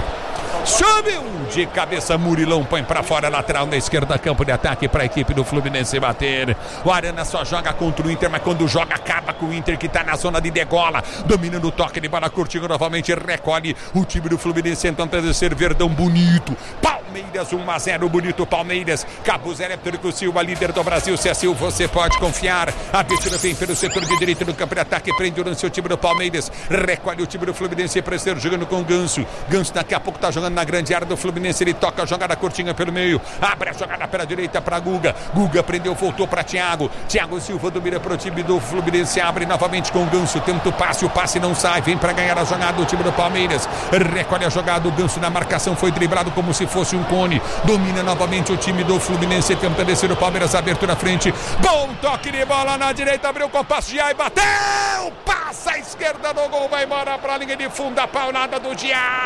Subiu de cabeça, Murilão põe pra fora, lateral na esquerda, campo de ataque pra equipe do Fluminense bater. O Arana só joga contra o Inter, mas quando joga acaba com o Inter, que tá na zona de degola, dominando o toque de bola, curtindo novamente, recolhe o time do Fluminense, tentando descer, Verdão bonito, Palmeiras um a zero, bonito Palmeiras, Cabuz Elétrico Silva, líder do Brasil, se é Silva, você pode confiar, a abertura vem pelo setor de direita do campo de ataque, prende o lance o time do Palmeiras, recolhe o time do Fluminense, Presteiro jogando com o Ganso, Ganso daqui a pouco tá jogando na grande área do Fluminense, ele toca a jogada curtinha pelo meio, abre a jogada pela direita para Guga, Guga prendeu, voltou para Thiago, Thiago Silva domina para o time do Fluminense, abre novamente com o Ganso, tenta o passe, o passe não sai, vem para ganhar a jogada do time do Palmeiras, recolhe a jogada, o Ganso na marcação foi driblado como se fosse um cone, domina novamente o time do Fluminense, tenta descer o Palmeiras, abertura à frente, bom toque de bola na direita, abriu com o passe, Giai bateu, passa a esquerda do gol, vai embora para a linha de fundo, a paulada do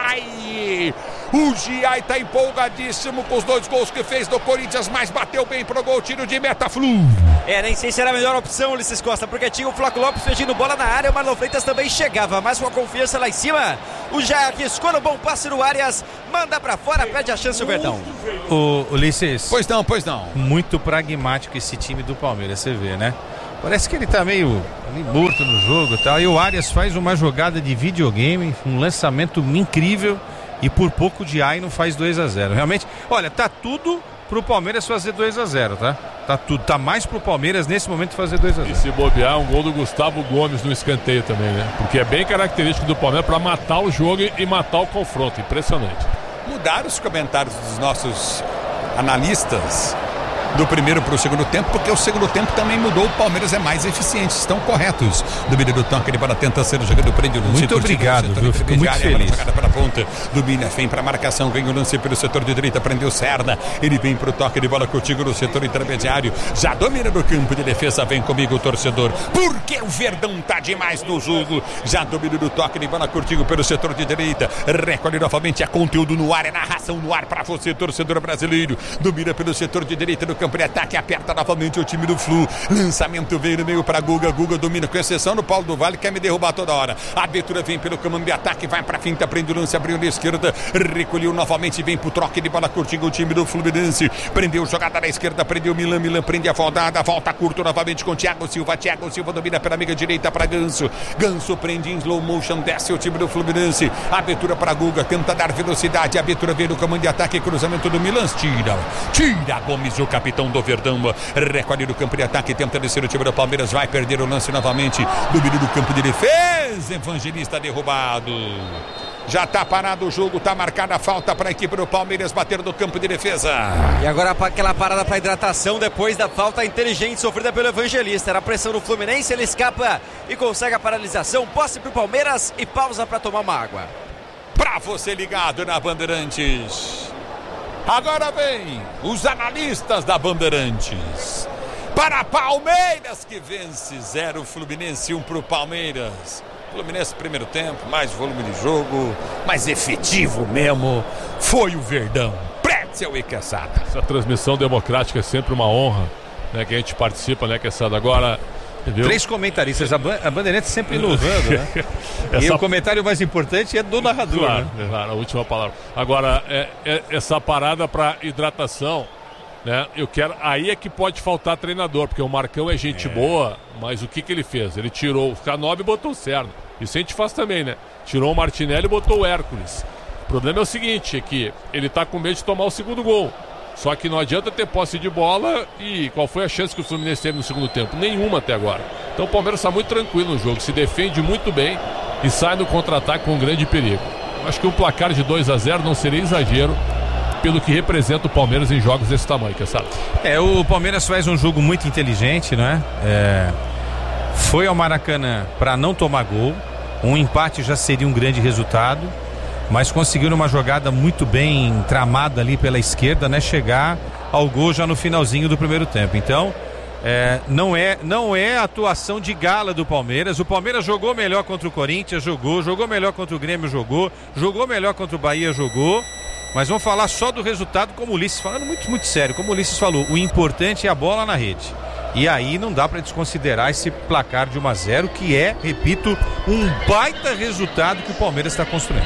Giai. O Giai tá empolgadíssimo com os dois gols que fez do Corinthians, mas bateu bem pro gol, tiro de meta, Flu. É, nem sei se era a melhor opção, Ulisses Costa, porque tinha o Flaco Lopes pedindo bola na área, o Marlon Freitas também chegava, mas com a confiança lá em cima, o Giai arriscou no bom passe no Arias, manda pra fora, pede a chance o Verdão. O Ulisses. Pois não, pois não. Muito pragmático esse time do Palmeiras, você vê, né? Parece que ele tá meio, meio morto no jogo e tal, e o Arias faz uma jogada de videogame, um lançamento incrível, e por pouco de Giai não faz dois a zero. Realmente, olha, tá tudo pro Palmeiras fazer dois a zero, tá? Tá tudo, tá mais pro Palmeiras nesse momento fazer dois a zero. E se bobear, um gol do Gustavo Gomes no escanteio também, né? Porque é bem característico do Palmeiras para matar o jogo e matar o confronto. Impressionante. Mudaram os comentários dos nossos analistas do primeiro para o segundo tempo, porque o segundo tempo também mudou, o Palmeiras é mais eficiente, estão corretos. Domina do toque, ele para tentar ser o jogador, prende o lance. Muito obrigado, viu? Fico muito feliz. Jogada pela ponta, domina, vem para a marcação, vem o lance pelo setor de direita, prendeu Cerda, ele vem para o toque de bola contigo no setor intermediário, já domina no campo de defesa, vem comigo o torcedor, porque o Verdão tá demais no jogo, já domina do toque de bola contigo pelo setor de direita, recolhe novamente, é conteúdo no ar, é narração no ar para você, torcedor brasileiro, domina pelo setor de direita do campo de ataque, aperta novamente o time do Flu, lançamento veio no meio para Guga, Guga domina, com exceção do Paulo do Vale, quer me derrubar toda hora, a abertura vem pelo comando de ataque, vai para finta, prende o lance, abriu na esquerda, recolheu novamente, vem pro troque de bola curtinho o time do Fluminense, prendeu jogada na esquerda, prendeu Milan, Milan prende a voltada, volta curto novamente com Thiago Silva, Thiago Silva domina pela amiga direita para Ganso, Ganso prende em slow motion, desce o time do Fluminense, abertura para Guga, tenta dar velocidade, a abertura veio no comando de ataque, cruzamento do Milan, tira, tira Gomes, o capitão do Verdão, recolhe do campo de ataque, tenta descer o time do Palmeiras, vai perder o lance novamente, domínio do campo de defesa, Evangelista derrubado. Já tá parado o jogo, tá marcada a falta para a equipe do Palmeiras bater no campo de defesa. E agora aquela parada para hidratação depois da falta inteligente sofrida pelo Evangelista. Era a pressão do Fluminense, ele escapa e consegue a paralisação. Posse pro Palmeiras e pausa para tomar uma água. Pra você ligado na Bandeirantes. Agora vem os analistas da Bandeirantes. Para Palmeiras que vence zero, Fluminense um pro Palmeiras. Fluminense primeiro tempo, mais volume de jogo, mais efetivo mesmo, foi o Verdão. Pretzel e Quesada. Essa transmissão democrática é sempre uma honra, né, que a gente participa, né, Quesada? Agora, entendeu? Três comentaristas, a, ban a Bandeirantes sempre inovando, né? Essa... E o comentário mais importante é do narrador, claro, né? Claro, a última palavra. Agora, é, é, essa parada para hidratação, né? Eu quero, aí é que pode faltar treinador, porque o Marcão é gente é. boa, mas o que que ele fez? Ele tirou o Canóbio e botou o Cerno. Isso a gente faz também, né? Tirou o Martinelli e botou o Hércules. O problema é o seguinte, é que ele tá com medo de tomar o segundo gol. Só que não adianta ter posse de bola. E qual foi a chance que o Fluminense teve no segundo tempo? Nenhuma até agora. Então o Palmeiras está muito tranquilo no jogo, se defende muito bem e sai no contra-ataque com um grande perigo. Acho que um placar de dois a zero não seria exagero pelo que representa o Palmeiras em jogos desse tamanho, que sabe? É, o Palmeiras faz um jogo muito inteligente, né? É, foi ao Maracanã para não tomar gol. Um empate já seria um grande resultado, mas conseguiu numa jogada muito bem tramada ali pela esquerda, né, chegar ao gol já no finalzinho do primeiro tempo. Então, é, não é não é a atuação de gala do Palmeiras. O Palmeiras jogou melhor contra o Corinthians, jogou, jogou melhor contra o Grêmio, jogou, jogou melhor contra o Bahia, jogou. Mas vamos falar só do resultado, como o Ulisses, falando muito, muito sério, como o Ulisses falou, o importante é a bola na rede. E aí não dá para desconsiderar esse placar de um a zero, que é, repito, um baita resultado que o Palmeiras está construindo.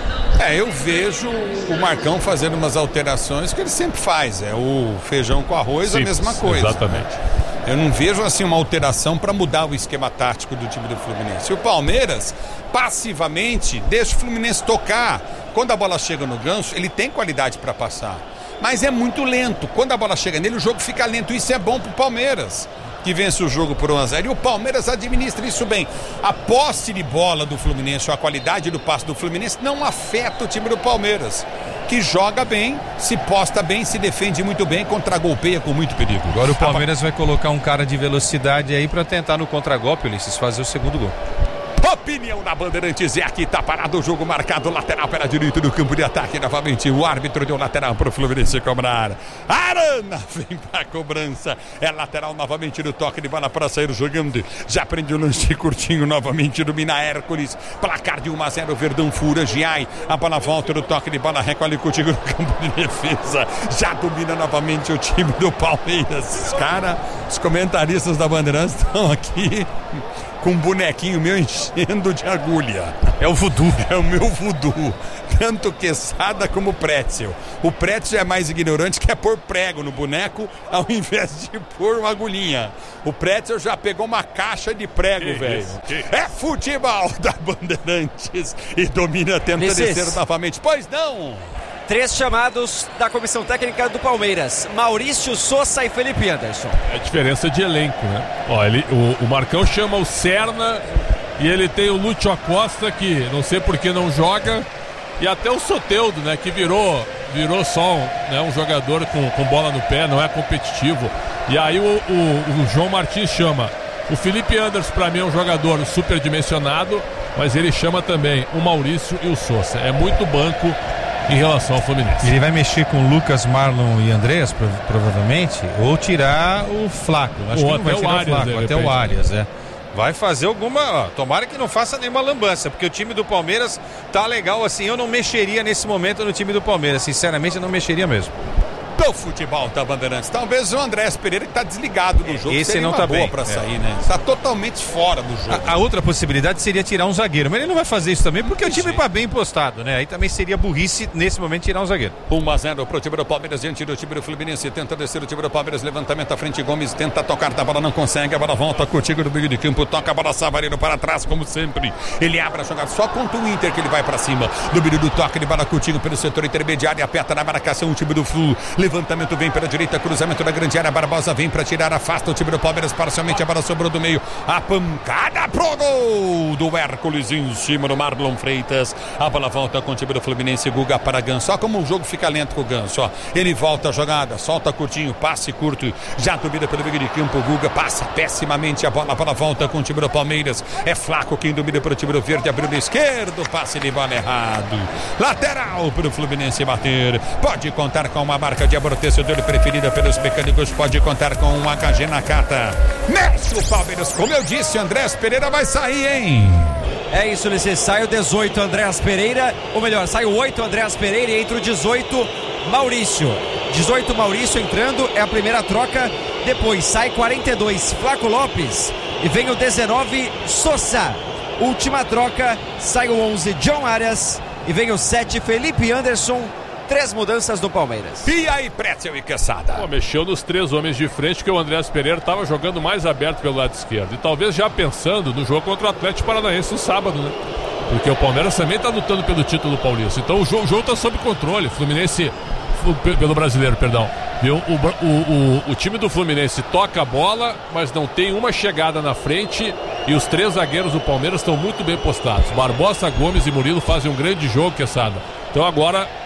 É, eu vejo o Marcão fazendo umas alterações que ele sempre faz. É o feijão com arroz, Sim, a mesma coisa. Exatamente. Eu não vejo assim uma alteração para mudar o esquema tático do time do Fluminense. O Palmeiras, passivamente, deixa o Fluminense tocar. Quando a bola chega no Ganso, ele tem qualidade para passar. Mas é muito lento. Quando a bola chega nele, o jogo fica lento. Isso é bom pro Palmeiras, que vence o jogo por um a zero. E o Palmeiras administra isso bem. A posse de bola do Fluminense, ou a qualidade do passe do Fluminense, não afeta o time do Palmeiras, que joga bem, se posta bem, se defende muito bem, contragolpeia com muito perigo. Agora o Palmeiras vai colocar um cara de velocidade aí para tentar no contragolpe, Ulisses, fazer o segundo gol. Opinião da Bandeirantes, é aqui, tá parado o jogo marcado, lateral pela direita do campo de ataque, novamente o árbitro deu lateral pro Fluminense cobrar. Arana vem pra cobrança, é lateral novamente no toque de bola para sair jogando, já prende o lance curtinho novamente, domina Hércules, placar de um a zero, Verdão fura, Giai, a bola volta no toque de bola, recolhe contigo no campo de defesa, já domina novamente o time do Palmeiras. Os caras, os comentaristas da Bandeirantes estão aqui com um bonequinho meu enchendo de agulha. É o voodoo. É o meu voodoo. Tanto Quesada como Pretzel. O Pretzel é mais ignorante, que é pôr prego no boneco ao invés de pôr uma agulhinha. O Pretzel já pegou uma caixa de prego, velho. É futebol da Bandeirantes. E domina, tenta Nesses. descer novamente. Pois não. Três chamados da comissão técnica do Palmeiras: Maurício, Sousa e Felipe Anderson. É a diferença de elenco, né? Ó, ele, o, o Marcão chama o Serna e ele tem o Lúcio Acosta, que não sei por que não joga, e até o Soteldo, né? Que virou, virou só um, né, um jogador com, com bola no pé, não é competitivo. E aí o, o, o João Martins chama o Felipe Anderson, pra mim é um jogador superdimensionado, mas ele chama também o Maurício e o Sousa. É muito banco em relação ao Fluminense. Ele vai mexer com Lucas, Marlon e Andreas, prov- provavelmente, ou tirar o Flaco. Acho Ou que não vai até o tirar o Arias, Flaco, de até o repente. Arias, é. Vai fazer alguma, ó, tomara que não faça nenhuma lambança, porque o time do Palmeiras tá legal assim. Eu não mexeria nesse momento no time do Palmeiras, sinceramente eu não mexeria mesmo. Do futebol da Bandeirantes. Talvez o Andrés Pereira, que tá desligado do jogo, Esse seria não uma tá boa bem, pra é. sair, né? Tá totalmente fora do jogo. A, a outra possibilidade seria tirar um zagueiro, mas ele não vai fazer isso também, porque Não o time tem tá bem postado, né? Aí também seria burrice nesse momento tirar um zagueiro. um a zero pro time do Palmeiras diante do time do Fluminense. Tenta descer o time do Palmeiras. Levantamento à frente. Gomes tenta tocar da bola, não consegue. A bola volta contigo no meio de campo. Toca a bola, Savarino para trás, como sempre. Ele abre a jogada só contra o Inter, que ele vai pra cima. No meio do toque de bola contigo pelo setor intermediário. Aperta na marcação o time do Flu. Levantamento vem pela direita. Cruzamento da grande área. Barbosa vem pra tirar. Afasta o time do Palmeiras parcialmente. A bola sobrou do meio. A pancada pro gol do Hércules em cima do Marlon Freitas. A bola volta com o time do Fluminense. Guga para Ganso. Só como o jogo fica lento com o Ganso. Ó. Ele volta a jogada. Solta curtinho. Passe curto. Já domina pelo meio de campo. Guga passa pessimamente a bola. A bola volta com o time do Palmeiras. É Flaco quem domina pelo time do Verde. Abriu no esquerdo. Passe de bola errado. Lateral para o Fluminense bater. Pode contar com uma marca de amortecedor preferida pelos mecânicos. Pode contar com um H G Nakata. Mexe o Palmeiras. Como eu disse, Andrés Pereira vai sair, hein? É isso, Ulisses. Sai o dezoito, Andreas Pereira. Ou melhor, sai o oito, Andreas Pereira, e entra o dezoito, Maurício. dezoito, Maurício entrando, é a primeira troca. Depois sai quarenta e dois, Flaco Lopes. E vem o dezenove, Sousa. Última troca, sai o onze, John Arias. E vem o sete, Felipe Anderson. Três mudanças do Palmeiras. E aí, Pretzel e Quesada? Pô, mexeu nos três homens de frente, que o Andrés Pereira estava jogando mais aberto pelo lado esquerdo. E talvez já pensando no jogo contra o Atlético Paranaense no sábado, né? Porque o Palmeiras também está lutando pelo título paulista. Então o jogo está sob controle. Fluminense, pelo brasileiro, perdão. Viu? O, o, o, o time do Fluminense toca a bola, mas não tem uma chegada na frente. E os três zagueiros do Palmeiras estão muito bem postados. Barbosa, Gomes e Murilo fazem um grande jogo, Quesada. Então agora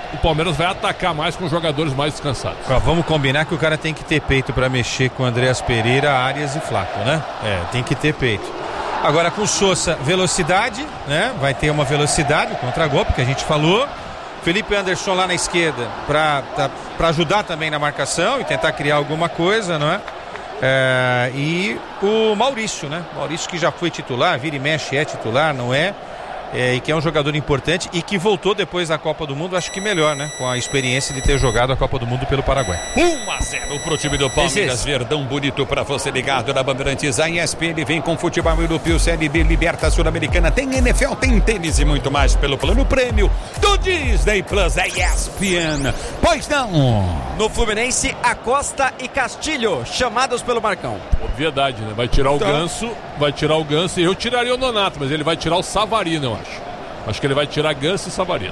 o Palmeiras vai atacar mais com jogadores mais descansados. Ah, vamos combinar que o cara tem que ter peito para mexer com Andreas Pereira, Arias e Flaco, né? É, tem que ter peito. Agora com o Sousa, velocidade, né? Vai ter uma velocidade, contra-golpe que a gente falou. Felipe Anderson lá na esquerda para para ajudar também na marcação e tentar criar alguma coisa, não é? É, e o Maurício, né? Maurício que já foi titular, vira e mexe, é titular, não é? É, e que é um jogador importante e que voltou depois da Copa do Mundo, acho que melhor, né? Com a experiência de ter jogado a Copa do Mundo pelo Paraguai. um a zero pro time do Palmeiras, Verdão bonito pra você ligado na Bandeirantes. A E S P N vem com futebol europeu, Série B, Liberta Sul-Americana, tem N F L, tem tênis e muito mais pelo plano prêmio do Disney Plus, a E S P N. Pois não. No Fluminense, Acosta e Castilho, chamados pelo Marcão. Obviedade, né? Vai tirar o Então... Ganso, vai tirar o Ganso e eu tiraria o Nonato, mas ele vai tirar o Savarino, eu acho. Acho que ele vai tirar Ganso e Savarino.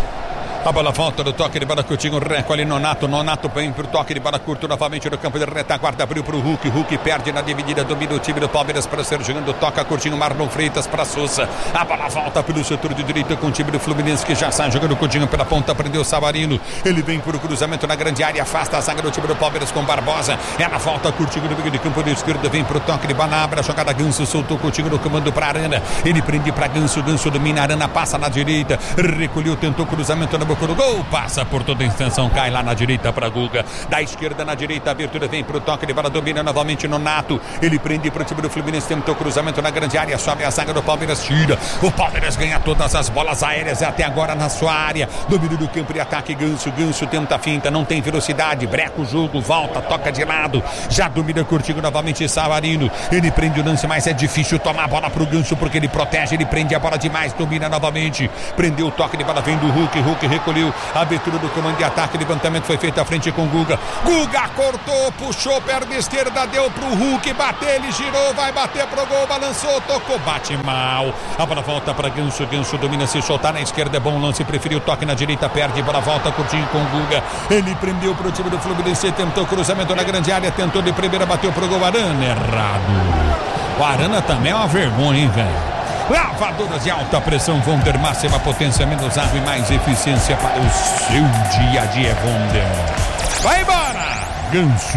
A bola volta do toque de bola curtinho, recolhe Nonato, Nonato vem pro toque de bola curto novamente no campo de retaguarda, abriu pro Hulk, Hulk perde na dividida, domina o time do Palmeiras para ser jogando, toca curtinho, Marlon Freitas para Sousa, a bola volta pelo setor de direita com o time do Fluminense que já sai jogando curtinho pela ponta, prendeu o Savarino, ele vem pro cruzamento na grande área, afasta a zaga do time do Palmeiras com Barbosa, ela volta curtinho no meio de campo de esquerda, vem pro toque de bola, abre a jogada, Ganso soltou curtinho no comando para Arana, ele prende para Ganso, Ganso domina, Arana passa na direita, recolheu, tentou cruzamento na boca do gol, passa por toda a extensão, cai lá na direita para Guga, da esquerda na direita, a abertura vem pro toque de bola, domina novamente Nonato, ele prende pro time do Fluminense, tentou cruzamento na grande área, sobe a zaga do Palmeiras, tira, o Palmeiras ganha todas as bolas aéreas até agora na sua área, domínio do campo de ataque, Ganso, Ganso tenta a finta, não tem velocidade, breca o jogo, volta, toca de lado, já domina curtinho novamente Savarino, ele prende o lance, mas é difícil tomar a bola pro Ganso, porque ele protege, ele prende a bola demais, domina novamente, prendeu o toque de bola, vem do Hulk, Hulk recolheu, abertura do comando de ataque, levantamento foi feito à frente com Guga, Guga cortou, puxou, perna esquerda, deu pro Hulk, bateu, ele girou, vai bater pro gol, balançou, tocou, bate mal, a bola volta para Ganso, Ganso domina, se soltar na esquerda, é bom lance, preferiu toque na direita, perde, bola volta curtinho com Guga, ele prendeu pro time do Fluminense, tentou cruzamento na grande área, tentou de primeira, bateu pro gol, Arana, errado, o Arana também é uma vergonha, hein, velho. Lavadoras de alta pressão Wonder, máxima potência, menos água e mais eficiência para o seu dia a dia, Wonder. Vai embora, Ganso.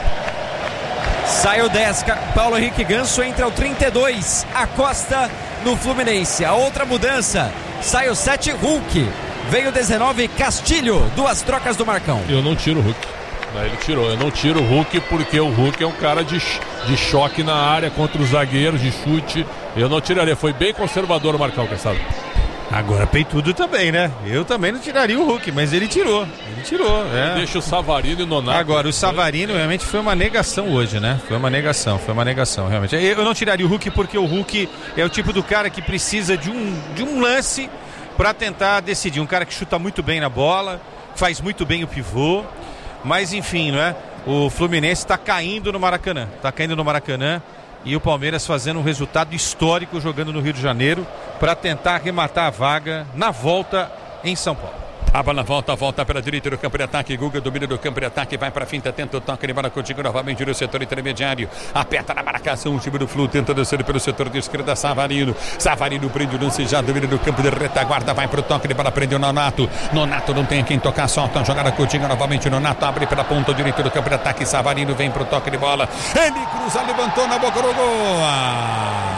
Sai o dez, Paulo Henrique Ganso entra o trinta e dois, Acosta no Fluminense. A outra mudança, sai o sete, Hulk, veio o dezenove, Castilho, duas trocas do Marcão. Eu não tiro o Hulk. Ele tirou, eu não tiro o Hulk porque o Hulk é um cara de, de choque na área contra os zagueiros, de chute. Eu não tiraria, foi bem conservador o Marcão, Caçado. Agora peitudo também, né? Eu também não tiraria o Hulk, mas ele tirou. Ele tirou, é. Deixa o Savarino e o Nonato. Agora, o Savarino realmente foi uma negação hoje, né? Foi uma negação, foi uma negação, realmente. Eu não tiraria o Hulk porque o Hulk é o tipo do cara que precisa de um, de um lance para tentar decidir. Um cara que chuta muito bem na bola, faz muito bem o pivô. Mas enfim, não é? O Fluminense está caindo no Maracanã. Está caindo no Maracanã. E o Palmeiras fazendo um resultado histórico jogando no Rio de Janeiro para tentar arrematar a vaga na volta em São Paulo. A bola volta, volta pela direita do campo de ataque. Guga domina do campo de ataque, vai para a finta, tenta o toque de bola contigo novamente no setor intermediário. Aperta na marcação o time do Flu, tenta descer pelo setor de esquerda. Savarino, Savarino prende o lance, já domina do campo de retaguarda, vai para o toque de bola, prende o Nonato. Nonato não tem quem tocar, solta a jogada contigo novamente. Nonato abre pela ponta direita do campo de ataque. Savarino vem para o toque de bola, ele cruza, levantou na boca do gol. Ah,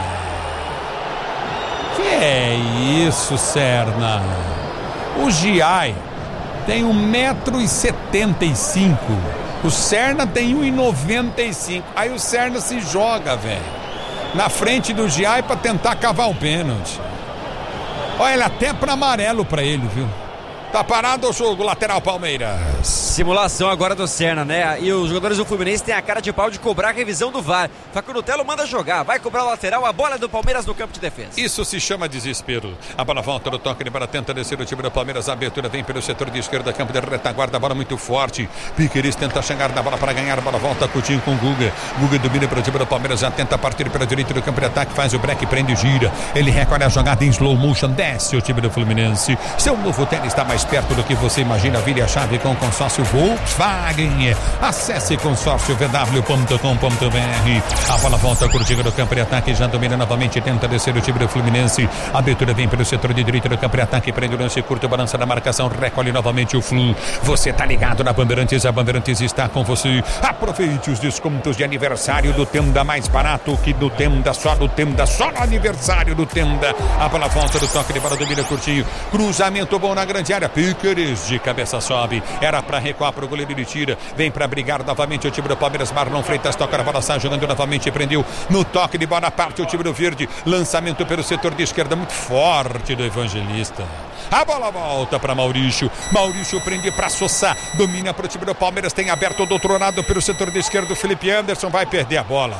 que é isso, Serna? O Giai tem um metro e setenta e cinco. O Serna tem um e noventa e cinco. Aí o Serna se joga, velho, na frente do Giai pra tentar cavar o pênalti. Olha, ele até pra amarelo pra ele, viu? Tá parado o jogo, lateral Palmeiras. Simulação agora do Serna, né? E os jogadores do Fluminense têm a cara de pau de cobrar a revisão do V A R. Facundo Telo manda jogar, vai cobrar o lateral, a bola é do Palmeiras no campo de defesa. Isso se chama desespero. A bola volta no toque de bola, tenta descer o time do Palmeiras. A abertura vem pelo setor de esquerda, campo de retaguarda, a bola muito forte. Piqueires tenta chegar na bola para ganhar, a bola volta curtinho com o Guga. Guga domina para o time do Palmeiras, já tenta partir pela direita do campo de ataque, faz o break, prende e gira. Ele recolhe a jogada em slow motion, desce o time do Fluminense. Seu novo tênis está mais mais perto do que você imagina. Vire a chave com o consórcio Volkswagen. Acesse consórcio v w ponto com ponto b r. A bola volta, curtindo do campo de ataque, já domina novamente, tenta descer o time do Fluminense. A abertura vem pelo setor de direita do campo de ataque, prende o lance curto, balança na marcação, recolhe novamente o Flu. Você tá ligado na Bandeirantes, a Bandeirantes está com você. Aproveite os descontos de aniversário do Tenda, mais barato que do Tenda, só do Tenda, só no aniversário do Tenda. A bola volta do toque de bola, domina curtinho, cruzamento bom na grande área, Piqueres de cabeça sobe, era para recuar pro goleiro, ele tira, vem para brigar novamente o time do Palmeiras. Marlon Freitas toca na bola, sai jogando novamente, prendeu no toque de bola, parte o time do Verde, lançamento pelo setor de esquerda, muito forte do Evangelista. A bola volta para Maurício, Maurício prende para Sossá, domina para o time do Palmeiras, tem aberto do outro lado pelo setor de esquerda, o Felipe Anderson vai perder a bola.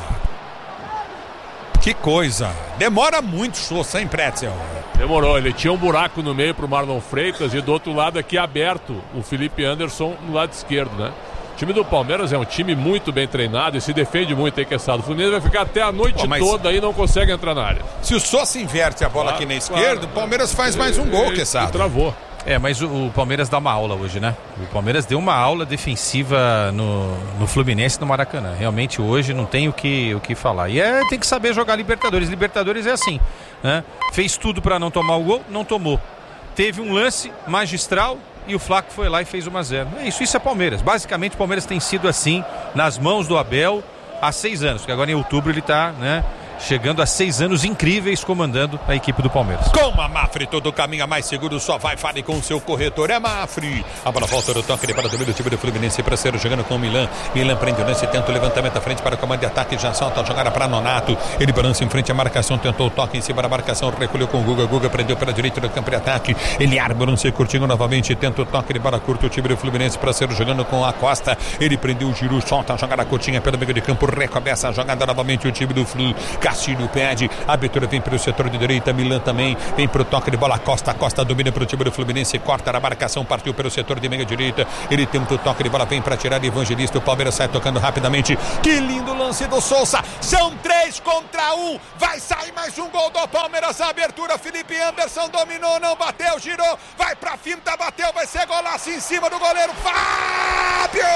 Que coisa, demora muito Sossá, hein, Pretzel? Demorou, ele tinha um buraco no meio pro Marlon Freitas e do outro lado aqui aberto o Felipe Anderson no lado esquerdo, né? O time do Palmeiras é um time muito bem treinado e se defende muito aí, Quesada. O Fluminense vai ficar até a noite Pô, toda aí e não consegue entrar na área. Se o Sossa inverte a bola claro, aqui na esquerda, claro, o Palmeiras faz mais um gol, Quesada. Travou. É, mas o, o Palmeiras dá uma aula hoje, né? O Palmeiras deu uma aula defensiva no, no Fluminense, no Maracanã. Realmente hoje não tem o que, o que falar. E é, tem que saber jogar Libertadores. Libertadores é assim, né? Fez tudo para não tomar o gol, não tomou. Teve um lance magistral e o Flaco foi lá e fez um a zero. É isso, isso é Palmeiras. Basicamente o Palmeiras tem sido assim nas mãos do Abel há seis anos, porque agora em outubro ele está, né, chegando a seis anos incríveis comandando a equipe do Palmeiras. Com a Mafre, todo caminho é mais seguro, só vai, fale com o seu corretor, é Mafre. A bola volta do toque de bola do meio do time do Fluminense para ser jogando com o Milan. Milan prende o lance, tenta o levantamento à frente para o comando de ataque, já solta a jogada para Nonato. Ele balança em frente à marcação, tentou o toque em cima da marcação, recolheu com o Guga. Guga prendeu pela direita do campo de ataque. Ele arma o lance curtinho novamente, tenta o toque de bola curto, o time do Fluminense para ser jogando com a Costa. Ele prendeu o Giru, solta a jogada curtinha pelo meio de campo, recomeça a jogada novamente o time do Flu. Castilho pede. A abertura vem para o setor de direita, Milan também vem para o toque de bola, Costa, Costa domina para o time do Fluminense, corta na marcação, partiu pelo setor de meia direita, ele tenta o toque de bola, vem para tirar Evangelista, o Palmeiras sai tocando rapidamente, que lindo lance do Souza, são três contra um, vai sair mais um gol do Palmeiras, a abertura, Felipe Anderson dominou, não bateu, girou, vai para finta, bateu, vai ser golaço em cima do goleiro, Fábio!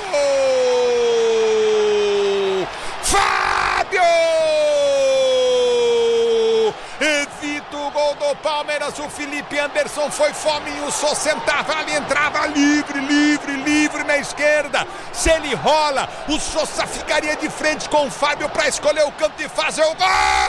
Fábio! Evita o gol do Palmeiras, o Felipe Anderson foi fominho, só sentava ali, entrava livre, livre, livre na esquerda. Se ele rola, o Sossa ficaria de frente com o Fábio para escolher o canto e fazer o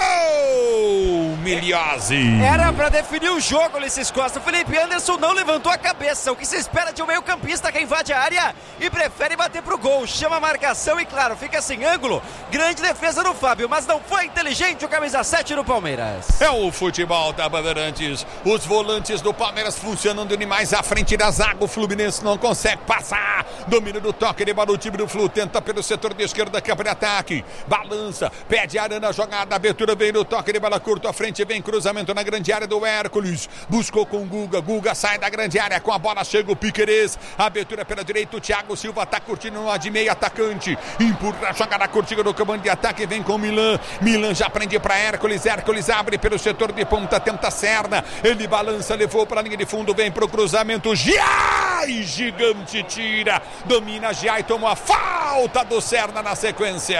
gol. Miliose. Era para definir o jogo, Ulisses Costa. O Felipe Anderson não levantou a cabeça. O que se espera de um meio campista que invade a área e prefere bater pro gol. Chama a marcação e, claro, fica sem ângulo. Grande defesa do Fábio, mas não foi inteligente o camisa sete do Palmeiras. É o futebol da Bandeirantes. Os volantes do Palmeiras funcionando demais à frente da zaga. O Fluminense não consegue passar. Domínio do toque de bola. O time do Flu tenta pelo setor de esquerda, campo de ataque. Balança, pede a Arana, jogada. Abertura vem no toque de bola curto à frente. Vem cruzamento na grande área do Hércules. Buscou com o Guga. Guga sai da grande área. Com a bola chega o Piquerez. Abertura pela direita. O Thiago Silva tá curtindo no lado de meio atacante. Empurra a jogada curtinha do comando de ataque. Vem com o Milan. Milan já prende para Hércules. Hércules abre pelo setor de ponta, tenta Serna, ele balança, levou para a linha de fundo, vem para o cruzamento, Giai, gigante tira, domina Giai, tomou a falta do Serna na sequência.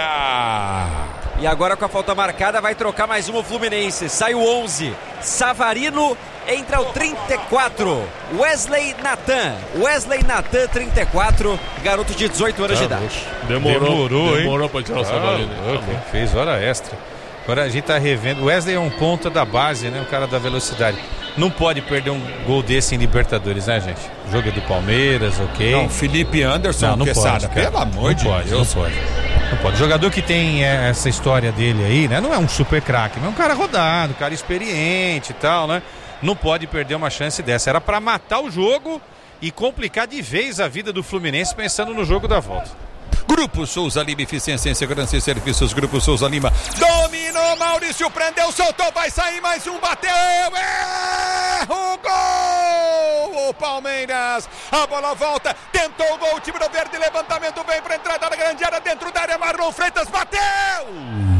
E agora com a falta marcada vai trocar mais uma o Fluminense, sai o onze, Savarino entra o trinta e quatro, Wesley Natan, Wesley Natan trinta e quatro, garoto de dezoito anos tá, de idade. Demorou, demorou, demorou para tirar o Savarino. Ah, fez hora extra. Agora a gente tá revendo. O Wesley é um ponta da base, né? O cara da velocidade. Não pode perder um gol desse em Libertadores, né, gente? O jogo é do Palmeiras, ok. Não, Felipe Anderson, não, não pode, pelo amor de pode, Deus. Não pode. Não pode. O jogador que tem essa história dele aí, né? Não é um super craque, mas é um cara rodado, um cara experiente e tal, né? Não pode perder uma chance dessa. Era pra matar o jogo e complicar de vez a vida do Fluminense pensando no jogo da volta. Grupo Souza Lima, eficiência em segurança e serviços. Grupo Souza Lima, dominou, Maurício prendeu, soltou, vai sair mais um, bateu, erro, gol, o Palmeiras, a bola volta, tentou o gol, o time do Verde, levantamento, vem para entrada da grande área, dentro da área, Marlon Freitas, bateu!